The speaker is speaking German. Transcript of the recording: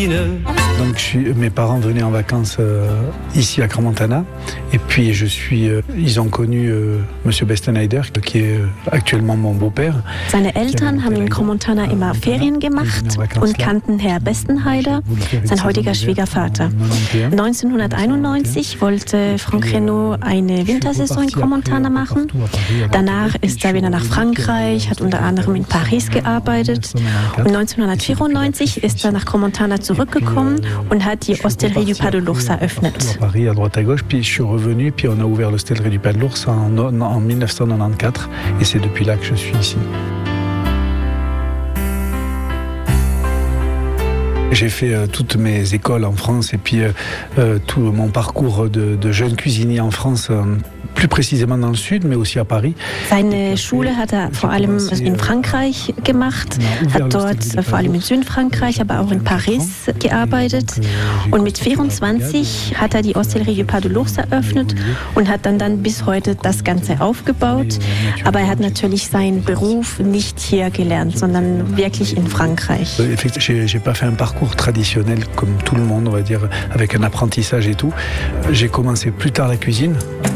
cuisine. Donc mes parents venaient en vacances ici à Crans-Montana et puis ils ont connu Monsieur Bestenheider, qui est actuellement mon beau-père. Seine Eltern haben in Crans-Montana immer Ferien gemacht und kannten Herr Bestenheider, sein heutiger Schwiegervater. 1991 wollte Franck Reynaud eine Wintersaison in Crans-Montana machen. Danach ist er wieder nach Frankreich, hat unter anderem in Paris gearbeitet. Und 1994 ist er nach Crans-Montana zurückgekommen und hat die Hostellerie du Pas de l'Ours eröffnet. Paris à droite à gauche, puis je suis revenu, puis on a ouvert l'Hostellerie du Pas de l'Ours en 1994 et c'est depuis là que je suis ici. J'ai fait toutes mes écoles en France et puis tout mon parcours de jeune cuisinier en France, plus précisément dans le Sud, mais aussi à Paris. Seine Schule hat er vor allem in Frankreich gemacht, hat dort vor allem in Südfrankreich, aber auch in Paris gearbeitet. Und mit 24 hat er die Hostellerie du Pas de l'Ours eröffnet und hat dann bis heute das Ganze aufgebaut. Aber er hat natürlich seinen Beruf nicht hier gelernt, sondern wirklich in Frankreich. J'ai pas fait un parcours traditionnel comme tout le monde, on va dire, avec un apprentissage et tout. J'ai commencé plus tard la cuisine.